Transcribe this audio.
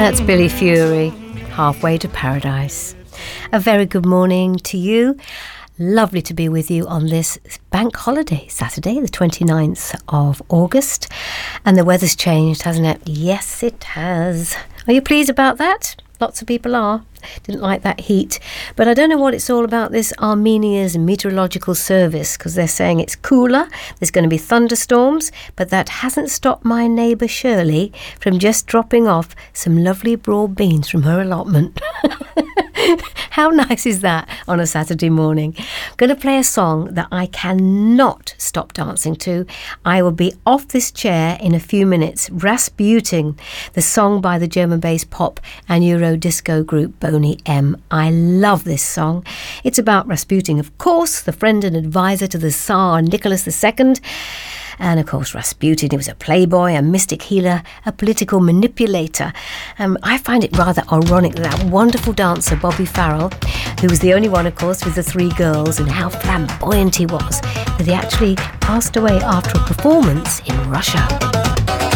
That's Billy Fury, Halfway to Paradise. A very good morning to you. Lovely to be with you on this bank holiday, Saturday, the 29th of August. And the weather's changed, hasn't it? Yes, it has. Are you pleased about that? Lots of people are. Didn't like that heat. But I don't know what it's all about, this Armenia's meteorological service, because they're saying it's cooler, there's going to be thunderstorms, but that hasn't stopped my neighbour Shirley from just dropping off some lovely broad beans from her allotment. How nice is that on a Saturday morning? I'm going to play a song that I cannot stop dancing to. I will be off this chair in a few minutes. Rasputin, the song by the German-based pop and Euro disco group Boney M. I love this song. It's about Rasputin, of course, the friend and advisor to the Tsar Nicholas II. And of course, Rasputin, he was a playboy, a mystic healer, a political manipulator. I find it rather ironic that wonderful dancer, Bobby Farrell, who was the only one, of course, with the three girls, and how flamboyant he was, that he actually passed away after a performance in Russia.